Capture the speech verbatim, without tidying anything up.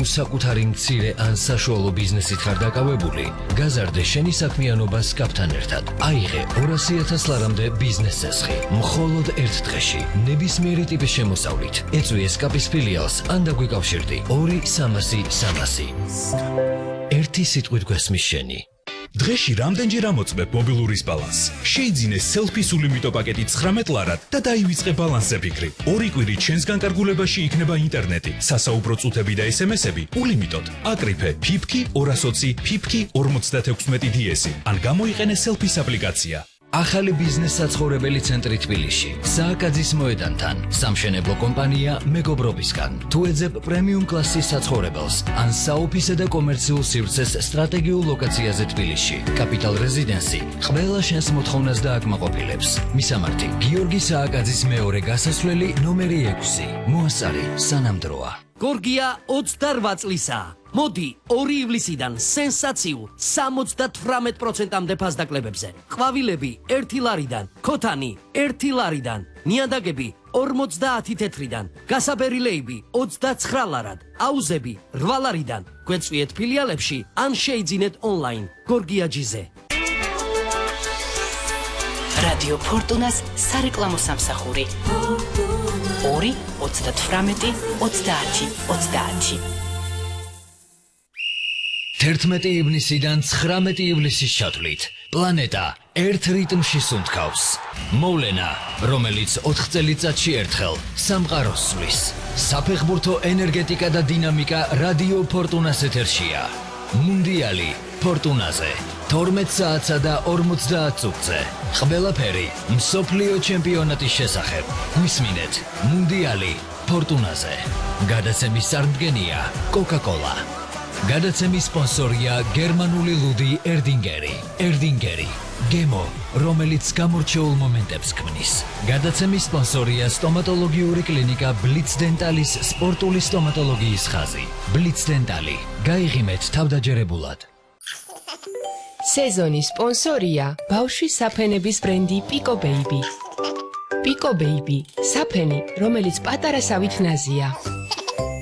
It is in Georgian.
თუ საკუთარი მცირე ან საშუალო ბიზნესით ხარ დაკავებული, გაზარდე შენი საქმიანობა სკაპთან ერთად. აიღე ორასი ათას ლარამდე ბიზნეს წესხი. მხოლოდ ერთ დღეში, ნებისმიერი ტიპის შემოსავლით. ეწვი სკაპის ფილიალს ან დაგვიკავშირდი ორი სამასი სამასი. ერთი სიტყვით გვესმის შენი. დღეში რამდენჯერ ამოწმებ მობილურის ბალანსს? შეიძინე selfie სულიმიტო პაკეტი ცხრამეტ ლარად და დაივიწყე ბალანსზე ფიქრი. ორი კვირით შენს განკარგულებაში იქნება ინტერნეტი, სასაუბრო წუთები და ესემესები ულიმიტოდ. აკრიფე ფიფკი ორას ოცი ფიფკი ორმოცდათექვსმეტი დი-ესი ან გამოიყენე selfies აპლიკაცია. ახალი ბიზნეს საცხოვრებელი ცენტრი თბილისში, სააკაძის მოედანთან, სამშენებლო კომპანია მეგობრობისგან. თუ ეძებ პრემიუმ კლასის საცხოვრებელს, ან საოფისე და კომერციულ სივრცეს სტრატეგიულ ლოკაციაზე თბილისში, კაპიტალ რეზიდენსი ყველა შენს მოთხოვნას დააკმაყოფილებს. მისამართი: გიორგი სააკაძის მეორე გასასვლელი ნომერი ექვსი. მოასწარი სანამდროა. გორგია ოცდარვა წლისაა. მოდი ორი ივლისიდან სენსაციულ სამოცდათვრამეტ პროცენტამდე ფასდაკლებებზე. ყვავილები ერთი ლარიდან, ქოთანი ერთი ლარიდან, ნიადაგები ორმოცდაათი თეთრიდან, გასაბერილეები ოცდაცხრა ლარად, აუზები რვა ლარიდან. გვეწვიეთ ფილიალებში ან შეიძინეთ ონლაინ. გორგია ჯიზე. რადიო ფორტუნას სარეკლამო სამსახური. ორი ოცდათვრამეტი ოცდაათი ოცდაათი. თერთმეტი ივნისიდან ცხრამეტი ივლისის ჩათვლით პლანეტა ერთ რიტმში სუნთქავს. მოვლენა, რომელიც ოთხ წელიწადში ერთხელ სამყაროს სვლის. საფეხბურთო ენერგეტიკა და დინამიკა რადიო ფორტუნას ეთერშია. მუნდიალი ფორტუნაზე თორმეტ საათსა და ორმოცდაათ წუთზე. ყველაფერი მსოფლიო ჩემპიონატის შესახებ. გვისმინეთ მუნდიალი ფორტუნაზე. გადაცემის წარმდგენია კოკა-კოლა. გადაცემის სპონსორია გერმანული ლუდი ერდინგერი. ერდინგერი გემო, რომელიც გამორჩეულ მომენტებს ქმნის. გადაცემის სპონსორია სტომატოლოგიური კლინიკა ბლიც დენტალის სპორტული სტომატოლოგიის ხაზი. ბლიც დენტალი. გაიღიმეთ თავდაჯერებულად. სეზონის სპონსორია ბავშვის საფენების ბრენდი პიკო ბეიბი. პიკო ბეიბი, საფენი, რომელიც პატარა სავით ნაზია.